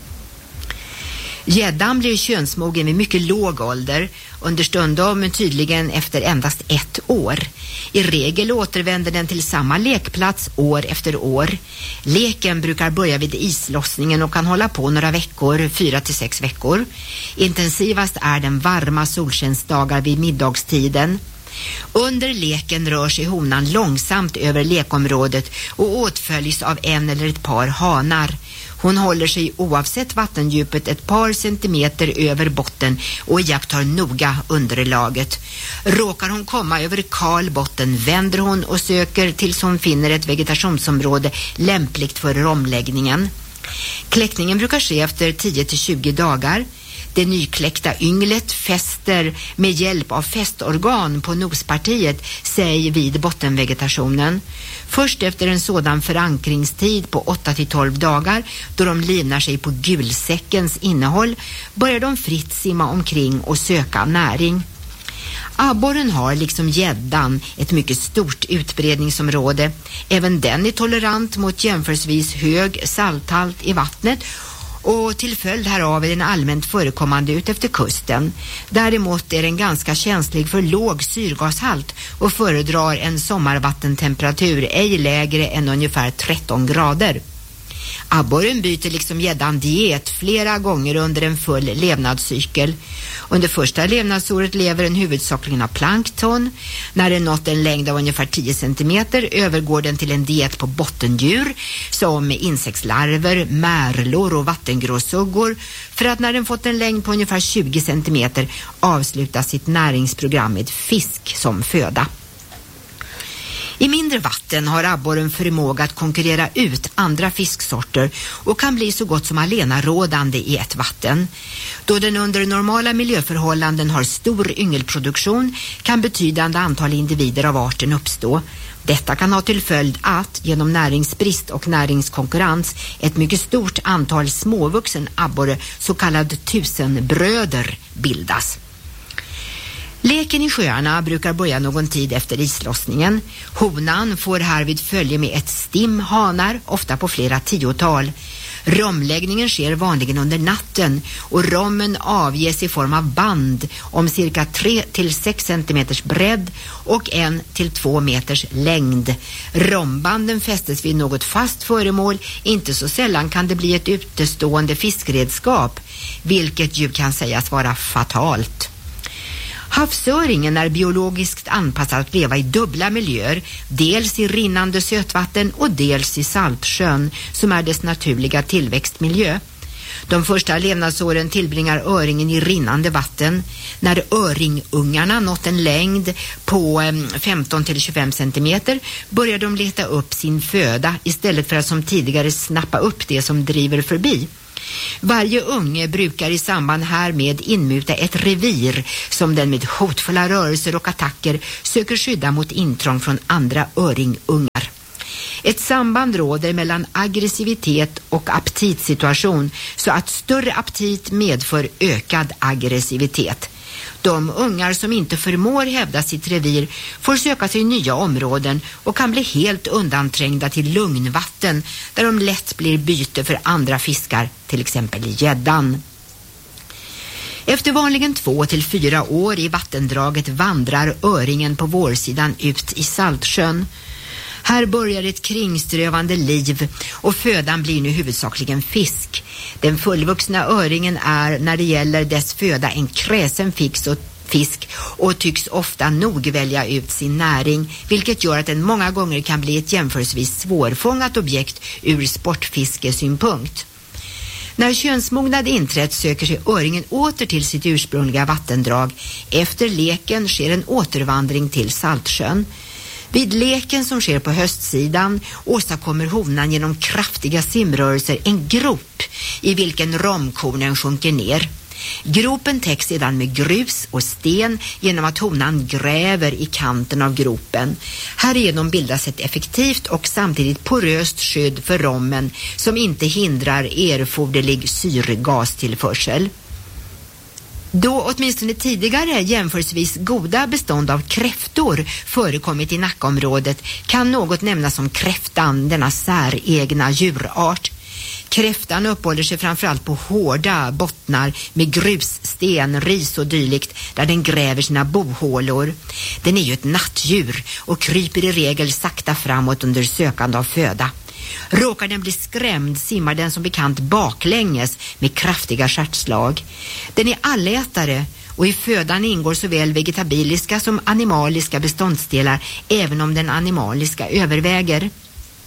Gäddan blir könsmogen vid mycket låg ålder, understundom men tydligen efter endast ett år. I regel återvänder den till samma lekplats år efter år. Leken brukar börja vid islossningen och kan hålla på några veckor, fyra till sex veckor. Intensivast är den varma solskensdagar vid middagstiden. Under leken rör sig honan långsamt över lekområdet och åtföljs av en eller ett par hanar. Hon håller sig oavsett vattendjupet ett par centimeter över botten och iakttar noga underlaget. Råkar hon komma över kal botten vänder hon och söker tills hon finner ett vegetationsområde lämpligt för romläggningen. Kläckningen brukar ske efter tio till tjugo dagar. Det nykläckta ynglet fäster med hjälp av fästorgan på nospartiet sig vid bottenvegetationen. Först efter en sådan förankringstid på åtta till tolv dagar, då de livnar sig på gulsäckens innehåll, börjar de fritt simma omkring och söka näring. Abborren har liksom gäddan ett mycket stort utbredningsområde. Även den är tolerant mot jämförelsevis hög salthalt i vattnet, och till följd härav är den allmänt förekommande ut efter kusten. Däremot är den ganska känslig för låg syrgashalt och föredrar en sommarvattentemperatur ej lägre än ungefär tretton grader. Abborren byter liksom gäddan diet flera gånger under en full levnadscykel. Under första levnadsåret lever den huvudsakligen av plankton. När den nått en längd av ungefär tio centimeter övergår den till en diet på bottendjur som insektslarver, märlor och vattengråsuggor, för att när den fått en längd på ungefär tjugo centimeter avsluta sitt näringsprogram med fisk som föda. I mindre vatten har abborren förmåga att konkurrera ut andra fisksorter och kan bli så gott som allenarådande i ett vatten. Då den under normala miljöförhållanden har stor yngelproduktion kan betydande antal individer av arten uppstå. Detta kan ha till följd att, genom näringsbrist och näringskonkurrens, ett mycket stort antal småvuxen abborre, så kallad tusenbröder, bildas. Leken i sjöarna brukar börja någon tid efter islossningen. Honan får härvid följe med ett stim hanar, ofta på flera tiotal. Romläggningen sker vanligen under natten och rommen avges i form av band om cirka tre till sex centimeters bredd och en till två meters längd. Rombanden fästes vid något fast föremål, inte så sällan kan det bli ett utestående fiskredskap, vilket ju kan sägas vara fatalt. Havsöringen är biologiskt anpassad att leva i dubbla miljöer, dels i rinnande sötvatten och dels i saltsjön, som är dess naturliga tillväxtmiljö. De första levnadsåren tillbringar öringen i rinnande vatten. När öringungarna nått en längd på femton till tjugofem centimeter börjar de leta upp sin föda istället för att som tidigare snappa upp det som driver förbi. Varje unge brukar i samband härmed inmuta ett revir som den med hotfulla rörelser och attacker söker skydda mot intrång från andra öringungar. Ett samband råder mellan aggressivitet och aptitsituation, så att större aptit medför ökad aggressivitet. De ungar som inte förmår hävda sitt revir får söka sig nya områden och kan bli helt undanträngda till lugnvatten, där de lätt blir byte för andra fiskar, till exempel gäddan. Efter vanligen två till fyra år i vattendraget vandrar öringen på vårsidan ut i Saltsjön. Här börjar ett kringströvande liv och födan blir nu huvudsakligen fisk. Den fullvuxna öringen är när det gäller dess föda en kräsen fix och fisk och tycks ofta nog välja ut sin näring, vilket gör att den många gånger kan bli ett jämförelsevis svårfångat objekt ur sportfiskesynpunkt. När könsmognad inträtt söker sig öringen åter till sitt ursprungliga vattendrag. Efter leken sker en återvandring till Saltsjön. Vid leken som sker på höstsidan åstadkommer honan genom kraftiga simrörelser en grop i vilken romkornen sjunker ner. Gropen täcks sedan med grus och sten genom att honan gräver i kanten av gropen. Härigenom bildas ett effektivt och samtidigt poröst skydd för rommen som inte hindrar erforderlig syrgastillförsel. Då åtminstone tidigare jämförelsevis goda bestånd av kräftor förekommit i Nackaområdet kan något nämnas om kräftan, denna säregna djurart. Kräftan uppehåller sig framförallt på hårda bottnar med grussten, ris och dylikt där den gräver sina bohålor. Den är ju ett nattdjur och kryper i regel sakta framåt under sökande av föda. Råkar den bli skrämd simmar den som bekant baklänges med kraftiga stjärtslag. Den är allätare och i födan ingår såväl vegetabiliska som animaliska beståndsdelar, även om den animaliska överväger.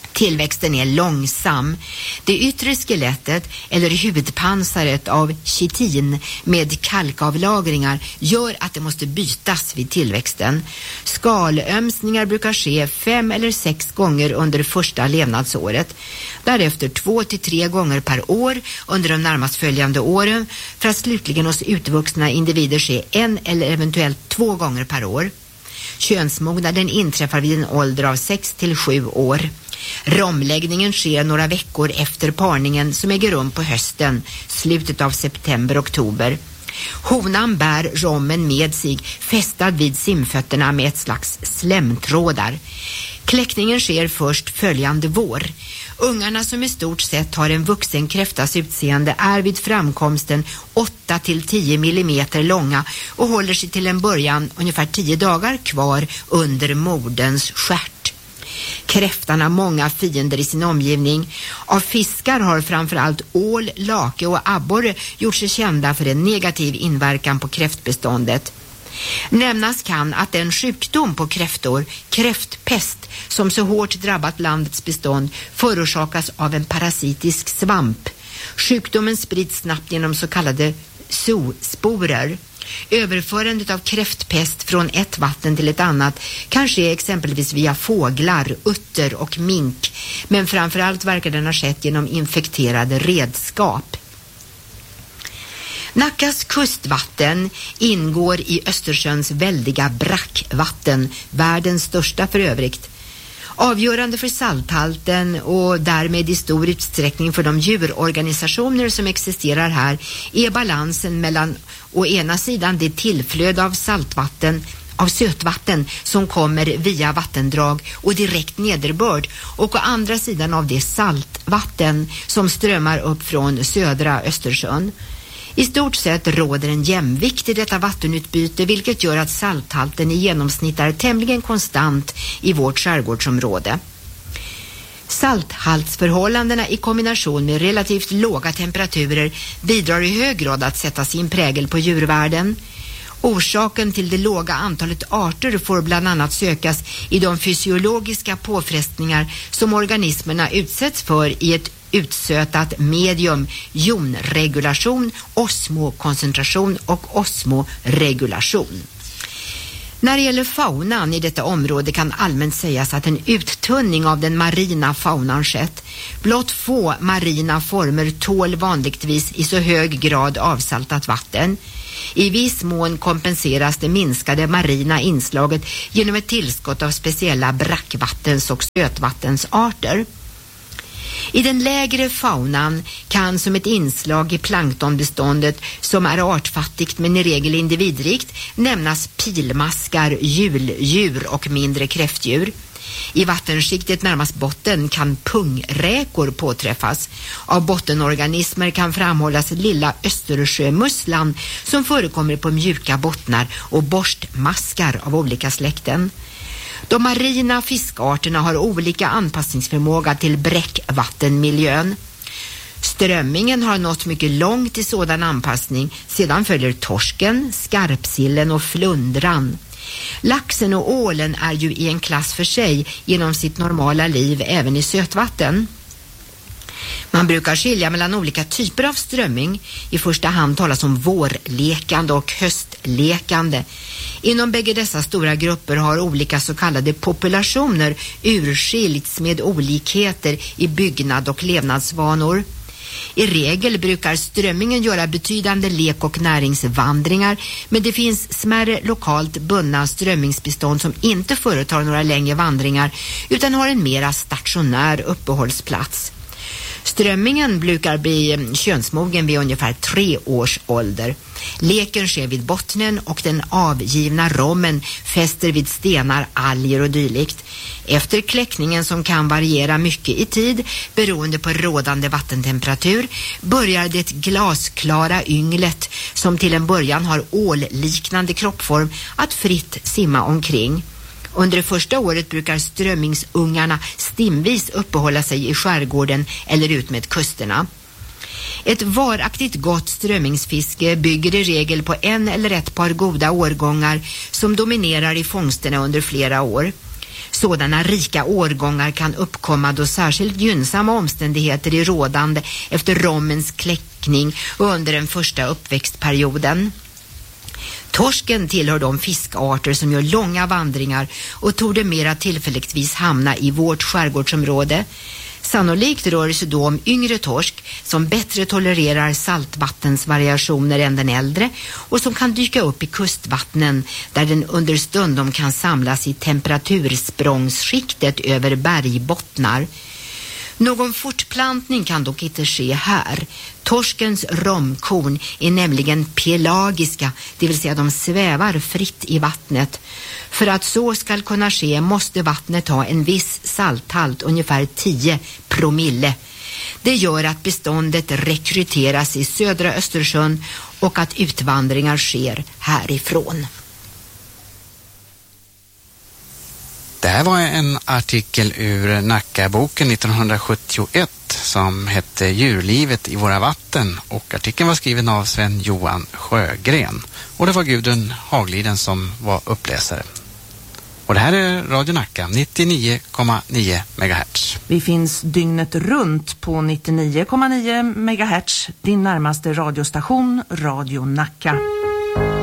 Tillväxten är långsam. Det yttre skelettet eller huvudpansaret av chitin med kalkavlagringar gör att det måste bytas vid tillväxten. Skalömsningar brukar ske fem eller sex gånger under det första levnadsåret. Därefter två till tre gånger per år under de närmast följande åren för att slutligen hos utvuxna individer ske en eller eventuellt två gånger per år. Könsmognaden inträffar vid en ålder av sex till sju år. Romläggningen sker några veckor efter parningen som äger rum på hösten, slutet av september-oktober. Honan bär rommen med sig fästad vid simfötterna med ett slags slemtrådar. Kläckningen sker först följande vår. Ungarna som i stort sett har en vuxen kräftas utseende är vid framkomsten åtta till tio millimeter långa och håller sig till en början ungefär tio dagar kvar under moderns stjärt. Kräftan har många fiender i sin omgivning. Av fiskar har framförallt ål, lake och abborre gjort sig kända för en negativ inverkan på kräftbeståndet. Nämnas kan att den sjukdom på kräftor, kräftpest, som så hårt drabbat landets bestånd förorsakas av en parasitisk svamp. Sjukdomen sprids snabbt genom så kallade zoosporer. Överförandet av kräftpest från ett vatten till ett annat kan ske exempelvis via fåglar, utter och mink, men framförallt verkar den ha skett genom infekterade redskap. Nackas kustvatten ingår i Östersjöns väldiga brackvatten, världens största för övrigt. Avgörande för salthalten och därmed i stor utsträckning för de djurorganisationer som existerar här är balansen mellan å ena sidan det tillflöde av saltvatten, av sötvatten som kommer via vattendrag och direkt nederbörd och å andra sidan av det saltvatten som strömmar upp från södra Östersjön. I stort sett råder en jämvikt i detta vattenutbyte, vilket gör att salthalten i genomsnitt är tämligen konstant i vårt skärgårdsområde. Salthaltsförhållandena i kombination med relativt låga temperaturer bidrar i hög grad att sätta sin prägel på djurvärlden. Orsaken till det låga antalet arter får bland annat sökas i de fysiologiska påfrestningar som organismerna utsätts för i ett utsötat medium, jonregulation, osmokoncentration och osmoregulation. När det gäller faunan i detta område kan allmänt sägas att en uttunning av den marina faunan skett. Blott få marina former tål vanligtvis i så hög grad avsaltat vatten. I viss mån kompenseras det minskade marina inslaget genom ett tillskott av speciella brackvattens- och sötvattensarter. I den lägre faunan kan som ett inslag i planktonbeståndet, som är artfattigt men i regel individrikt, nämnas pilmaskar, juldjur och mindre kräftdjur. I vattenskiktet närmast botten kan pungräkor påträffas. Av bottenorganismer kan framhållas lilla östersjömusslan som förekommer på mjuka bottnar och borstmaskar av olika släkten. De marina fiskarterna har olika anpassningsförmåga till bräckvattenmiljön. Strömmingen har nått mycket långt i sådan anpassning. Sedan följer torsken, skarpsillen och flundran. Laxen och ålen är ju i en klass för sig genom sitt normala liv även i sötvatten. Man brukar skilja mellan olika typer av strömming. I första hand talas om vårlekande och höstlekande. Inom bägge dessa stora grupper har olika så kallade populationer urskilts med olikheter i byggnad och levnadsvanor. I regel brukar strömmingen göra betydande lek- och näringsvandringar, men det finns smärre lokalt bundna strömmingsbestånd som inte företar några längre vandringar utan har en mera stationär uppehållsplats. Strömmingen brukar bli könsmogen vid ungefär tre års ålder. Leken sker vid bottnen och den avgivna rommen fäster vid stenar, alger och dylikt. Efter kläckningen, som kan variera mycket i tid beroende på rådande vattentemperatur, börjar det glasklara ynglet, som till en början har ålliknande kroppform, att fritt simma omkring. Under det första året brukar strömmingsungarna stimvis uppehålla sig i skärgården eller ut med kusterna. Ett varaktigt gott strömmingsfiske bygger i regel på en eller ett par goda årgångar som dominerar i fångsterna under flera år. Sådana rika årgångar kan uppkomma då särskilt gynnsamma omständigheter är rådande efter rommens kläckning och under den första uppväxtperioden. Torsken tillhör de fiskarter som gör långa vandringar och torde mera tillfälligtvis hamna i vårt skärgårdsområde. Sannolikt rör det sig då om yngre torsk som bättre tolererar saltvattensvariationer än den äldre och som kan dyka upp i kustvattnen där den understundom kan samlas i temperatursprångsskiktet över bergbottnar. Någon fortplantning kan dock inte ske här. Torskens romkorn är nämligen pelagiska, det vill säga de svävar fritt i vattnet. För att så ska kunna ske måste vattnet ha en viss salthalt, ungefär tio promille. Det gör att beståndet rekryteras i södra Östersjön och att utvandringar sker härifrån. Det här var en artikel ur Nackaboken nittonhundrasjuttioett som hette Djurlivet i våra vatten, och artikeln var skriven av Sven Johan Sjögren och det var Gudrun Hagliden som var uppläsare. Och det här är Radio Nacka nittionio komma nio megahertz. Vi finns dygnet runt på nittionio komma nio megahertz, din närmaste radiostation Radio Nacka.